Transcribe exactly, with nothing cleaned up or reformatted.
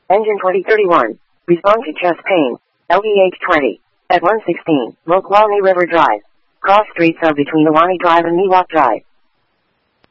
Engine twenty thirty-one. Respond to chest pain. L E H twenty. At one sixteen, Mokwalni River Drive. Cross streets are between Lawani Drive and Miwok Drive.